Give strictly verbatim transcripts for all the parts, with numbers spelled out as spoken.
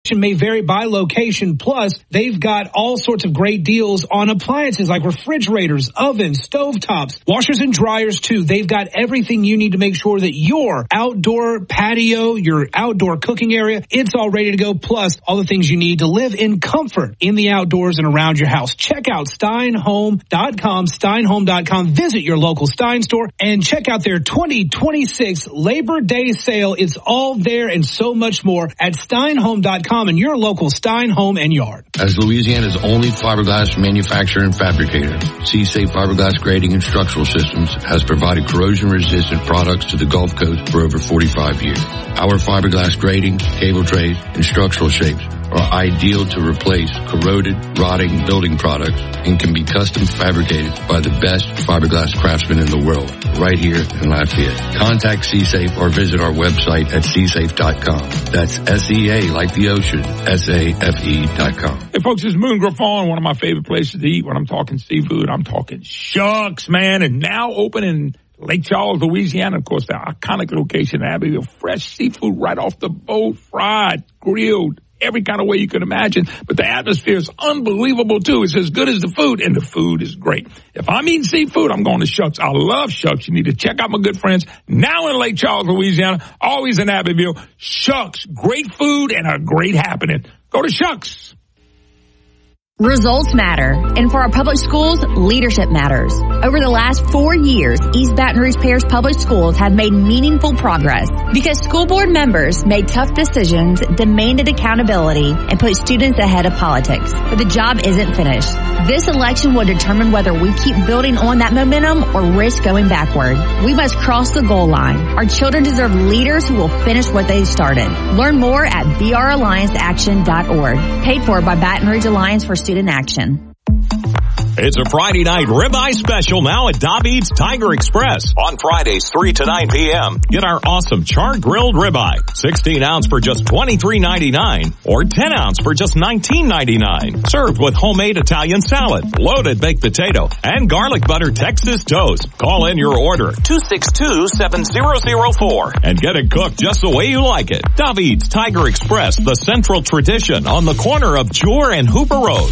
may vary by location. Plus, they've got all sorts of great deals on appliances like refrigerators, ovens, stovetops, washers and dryers too. They've got everything you need to make sure that your outdoor patio, your outdoor cooking area, it's all ready to go. Plus, all the things you need to live in comfort in the outdoors and around your house. Check out stein home dot com, stein home dot com. Visit your local Stein store and check out their twenty twenty-six Labor Day sale. It's all there and so much more at stein home dot com and your local Stein Home and Yard. As Louisiana's only fiberglass manufacturer and fabricator, C-Safe Fiberglass Grading and Structural Systems has provided corrosion-resistant products to the Gulf Coast for over forty-five years. Our fiberglass grading, cable trays, and structural shapes are ideal to replace corroded, rotting building products and can be custom fabricated by the best fiberglass craftsmen in the world, right here in Lafayette. Contact C-Safe or visit our website at c safe dot com. That's S E A like the ocean, S A F E dot com. Hey folks, it's Moon Griffon, one of my favorite places to eat. When I'm talking seafood, I'm talking Shucks, man, and now open in Lake Charles, Louisiana, of course, the iconic location, Abbeville. Fresh seafood right off the boat, fried, grilled, every kind of way you can imagine. But the atmosphere is unbelievable, too. It's as good as the food, and the food is great. If I'm eating seafood, I'm going to Shucks. I love Shucks. You need to check out my good friends now in Lake Charles, Louisiana, always in Abbeville. Shucks, great food and a great happening. Go to Shucks. Results matter, and for our public schools, leadership matters. Over the last four years, East Baton Rouge Parish Public Schools have made meaningful progress because school board members made tough decisions, demanded accountability, and put students ahead of politics. But the job isn't finished. This election will determine whether we keep building on that momentum or risk going backward. We must cross the goal line. Our children deserve leaders who will finish what they started. Learn more at b r alliance action dot org. Paid for by Baton Rouge Alliance for Student Action. It's a Friday night ribeye special now at David's Tiger Express. On Fridays, three to nine p.m. Get our awesome char-grilled ribeye. sixteen ounce for just twenty-three ninety-nine or ten ounce for just nineteen ninety-nine. Served with homemade Italian salad, loaded baked potato, and garlic butter Texas toast. Call in your order, two six two, seven zero zero four, and get it cooked just the way you like it. David's Tiger Express, the central tradition on the corner of Jewar and Hooper Road.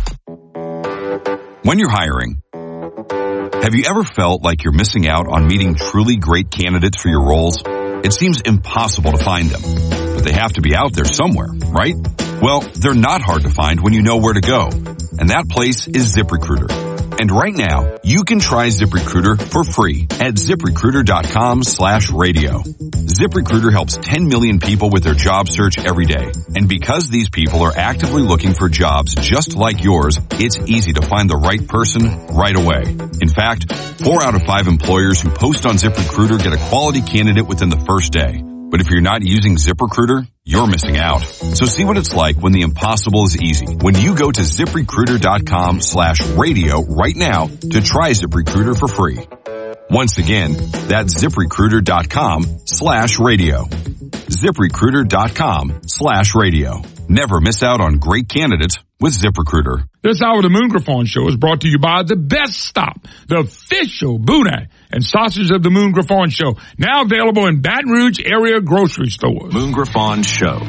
When you're hiring, have you ever felt like you're missing out on meeting truly great candidates for your roles? It seems impossible to find them, but they have to be out there somewhere, right? Well, they're not hard to find when you know where to go, and that place is ZipRecruiter. And right now, you can try ZipRecruiter for free at ZipRecruiter.com slash radio. ZipRecruiter helps ten million people with their job search every day. And because these people are actively looking for jobs just like yours, it's easy to find the right person right away. In fact, four out of five employers who post on ZipRecruiter get a quality candidate within the first day. But if you're not using ZipRecruiter, you're missing out. So see what it's like when the impossible is easy. When you go to ZipRecruiter.com slash radio right now to try ZipRecruiter for free. Once again, that's ZipRecruiter.com slash radio. ZipRecruiter.com slash radio. Never miss out on great candidates with ZipRecruiter. This hour of the Moon Griffon Show is brought to you by The Best Stop, the official boudin and sausage of the Moon Griffon Show. Now available in Baton Rouge area grocery stores. Moon Griffon Show.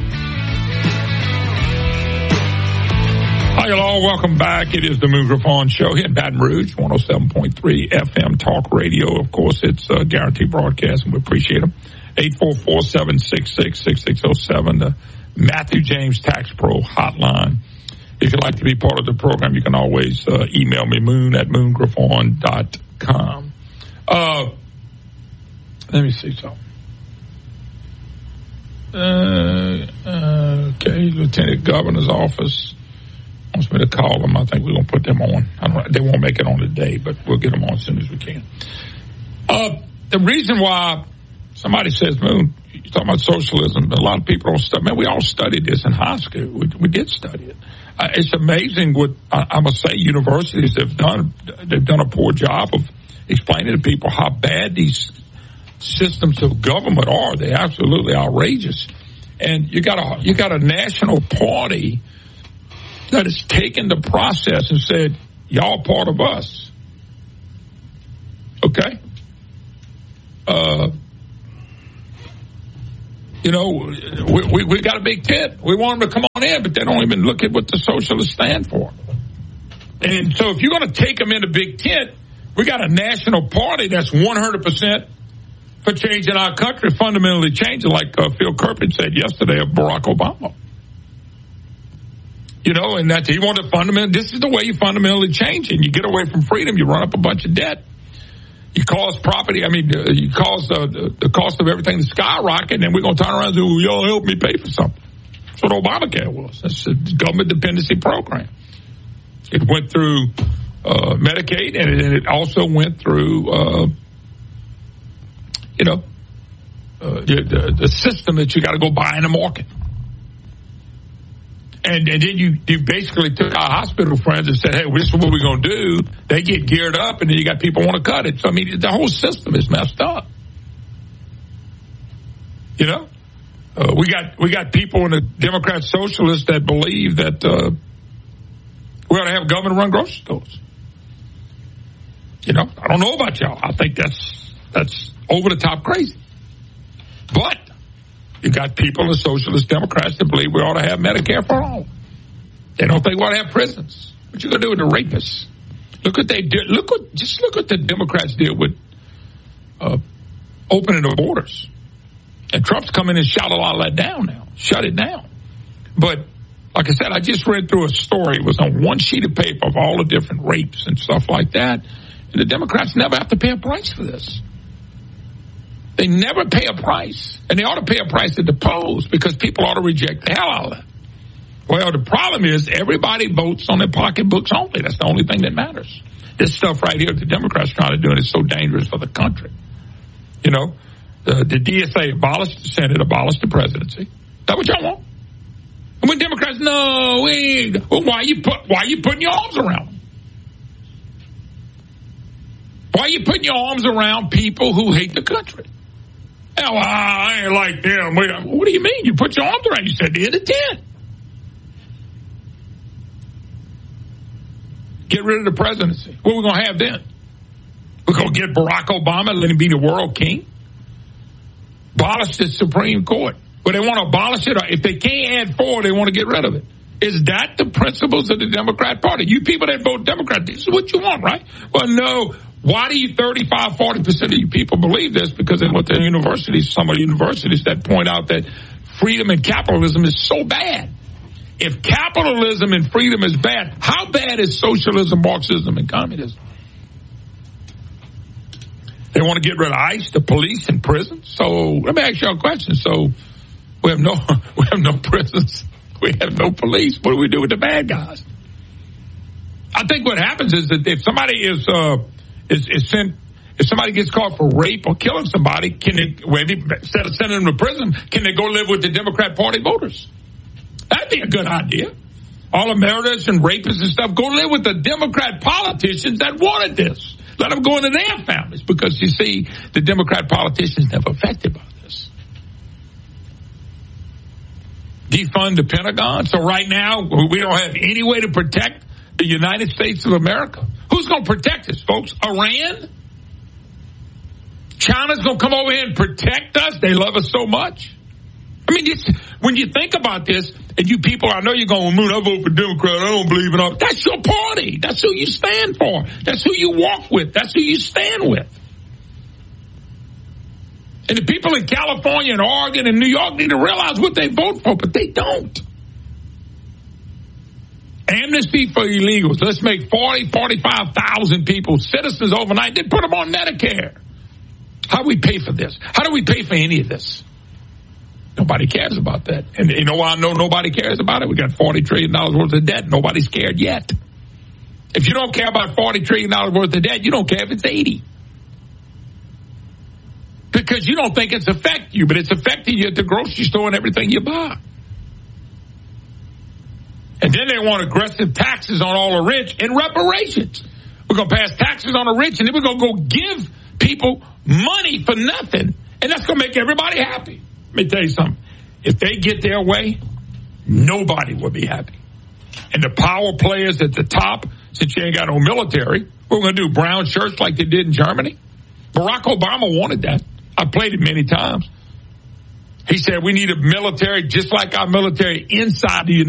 Hi, y'all. Welcome back. It is the Moon Griffon Show here in Baton Rouge, one oh seven point three F M Talk Radio. Of course, it's a guaranteed broadcast, and we appreciate them. eight four four, seven six six, six six zero seven, the Matthew James Tax Pro hotline. If you'd like to be part of the program, you can always uh, email me, moon at moon griffon dot com. Uh, let me see something. Uh, uh, okay, Lieutenant Governor's Office wants me to call them. I think we're going to put them on. I don't, they won't make it on today, but we'll get them on as soon as we can. Uh, the reason why somebody says, Moon, you're talking about socialism, a lot of people don't study. Man, we all studied this in high school. We, we did study it. Uh, it's amazing what I, I must say universities have done. They've done a poor job of explaining to people how bad these systems of government are. They're absolutely outrageous. And you got a you got a national party that has taken the process and said, y'all part of us. Okay? Uh, You know, we, we, we got a big tent. We want them to come on in, but they don't even look at what the socialists stand for. And so if you're going to take them in a big tent, we got a national party that's one hundred percent for changing our country, fundamentally changing, like uh, Phil Kirpin said yesterday of Barack Obama. You know, and that he wanted to fundamentally, this is the way you fundamentally change, and you get away from freedom, you run up a bunch of debt. You cause property, I mean, uh, you cause uh, the, the cost of everything to skyrocket, and then we're going to turn around and say, well, y'all help me pay for something. That's what Obamacare was. That's a government dependency program. It went through uh, Medicaid, and it, and it also went through, uh, you know, uh, the, the system that you got to go buy in the market. And, and then you, you basically took our hospital friends and said, hey, well, this is what we're going to do. They get geared up, and then you got people want to cut it. So, I mean, the whole system is messed up. You know? Uh, we got we got people in the Democrat socialists that believe that uh, we ought to have government-run grocery stores. You know? I don't know about y'all. I think that's that's over-the-top crazy. But you got people, the socialist Democrats, that believe we ought to have Medicare for all. They don't think we ought to have prisons. What you gonna do with the rapists? Look what they did. Look what just look what the Democrats did with uh, opening the borders. And Trump's come in and shut a lot of that down now. Shut it down. But like I said, I just read through a story. It was on one sheet of paper of all the different rapes and stuff like that. And the Democrats never have to pay a price for this. They never pay a price. And they ought to pay a price at the polls because people ought to reject the hell out of that. Well, the problem is everybody votes on their pocketbooks only. That's the only thing that matters. This stuff right here the Democrats trying to do, and it's so dangerous for the country. You know, the, the D S A abolished the Senate, abolished the presidency. Is that what y'all want? And when Democrats, no, we, well, why are you put, why are you putting your arms around them? Why are you putting your arms around people who hate the country? Oh, I ain't like them. What do you mean? You put your arms around. You said they're the tent. Get rid of the presidency. What are we going to have then? We're going to get Barack Obama, let him be the world king? Abolish the Supreme Court. But they want to abolish it. If they can't add four, they want to get rid of it. Is that the principles of the Democrat Party? You people that vote Democrat, this is what you want, right? Well, no. Why do you thirty-five, forty percent of you people believe this? Because they went to universities, some of the universities that point out that freedom and capitalism is so bad. If capitalism and freedom is bad, how bad is socialism, Marxism, and communism? They want to get rid of ICE, the police, and prisons. So let me ask you a question. So we have no, we have no prisons. We have no police. What do we do with the bad guys? I think what happens is that if somebody is, uh, is, is sent, if somebody gets caught for rape or killing somebody, can they, well, instead of sending them to prison, can they go live with the Democrat Party voters? That'd be a good idea. All the murderers and rapists and stuff, go live with the Democrat politicians that wanted this. Let them go into their families because, you see, the Democrat politicians never affected by this. Defund the Pentagon. So right now, we don't have any way to protect the United States of America. Who's going to protect us, folks? Iran? China's going to come over here and protect us? They love us so much. I mean, it's, when you think about this, and you people, I know you're going, well, I vote for Democrat, I don't believe in all. That's your party. That's who you stand for. That's who you walk with. That's who you stand with. And the people in California and Oregon and New York need to realize what they vote for, but they don't. Amnesty for illegals. Let's make forty, forty-five thousand people citizens overnight. Then put them on Medicare. How do we pay for this? How do we pay for any of this? Nobody cares about that. And you know why I know nobody cares about it? We got forty trillion dollars worth of debt. Nobody's scared yet. If you don't care about forty trillion dollars worth of debt, you don't care if it's eighty. Because you don't think it's affecting you, but it's affecting you at the grocery store and everything you buy. And then they want aggressive taxes on all the rich and reparations. We're going to pass taxes on the rich, and then we're going to go give people money for nothing, and that's going to make everybody happy. Let me tell you something. If they get their way, nobody will be happy. And the power players at the top, since you ain't got no military, we're going to do brown shirts like they did in Germany. Barack Obama wanted that. I played it many times. He said we need a military just like our military inside the United